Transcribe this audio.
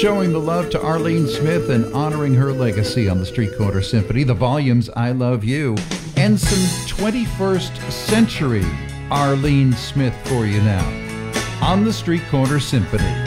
showing the love to Arlene Smith and honoring her legacy on the Street Corner Symphony. The volumes, I Love You, and some 21st century Arlene Smith for you now on the Street Corner Symphony.